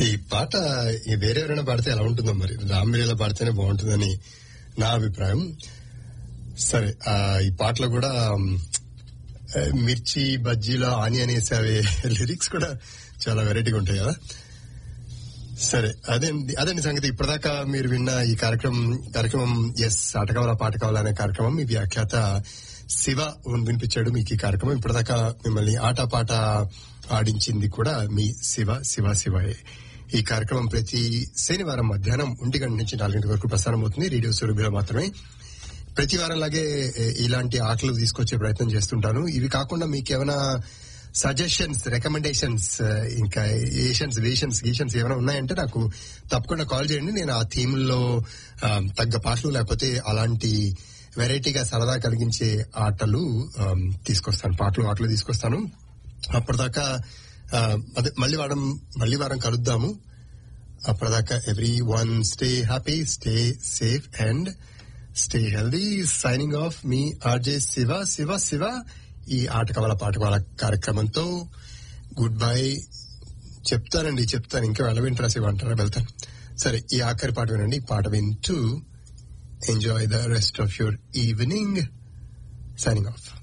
ఈ పాట వేరెవరైనా పాడితే ఎలా ఉంటుందో మరి, రామ్మిరిలా పాడితేనే బాగుంటుందని నా అభిప్రాయం. సరే, ఈ పాటలో కూడా మిర్చి బజ్జీలో ఆనియన్ వేసే లిరిక్స్ కూడా చాలా వెరైటీగా ఉంటాయి కదా. సరే, అదండి సంగతి. ఇప్పటిదాకా మీరు విన్న ఈ కార్యక్రమం ఆట కావాలా పాట కావాలా అనే కార్యక్రమం మీ వ్యాఖ్యాత శివ వినిపించాడు మీకు ఈ కార్యక్రమం. ఇప్పటిదాకా మిమ్మల్ని ఆట పాట ఆడించింది కూడా మీ శివయే. ఈ కార్యక్రమం ప్రతి శనివారం మధ్యాహ్నం 1 గంట నుంచి 4 గంటల వరకు ప్రసారం అవుతుంది రేడియో సురభిలో మాత్రమే. ప్రతి వారంలాగే ఇలాంటి ఆటలు తీసుకొచ్చే ప్రయత్నం చేస్తుంటాను. ఇవి కాకుండా మీకేమైనా సజెషన్స్, రికమెండేషన్స్, ఇంకా గీషన్స్ ఏమైనా ఉన్నాయంటే నాకు తప్పకుండా కాల్ చేయండి. నేను ఆ థీమ్లో తగ్గ పాటలు లేకపోతే అలాంటి వెరైటీగా సరదా కలిగించే ఆటలు తీసుకొస్తాను, ఆటలు తీసుకొస్తాను. అప్పటిదాకా మళ్ళీ వారం కలుద్దాము. అప్పటిదాకా every one stay happy, stay safe and stay healthy. Signing off me RJ Shiva ఈ ఆట కావాల పాట కావాల కార్యక్రమంతో గుడ్ బై చెప్తాను. ఇంకా వెళ్ళవింటారా శివ అంటారా? వెళ్తాను. సరే, ఈ ఆఖరి పాట వినండి. ఈ పాట వింటూ enjoy the rest of your evening. Signing off.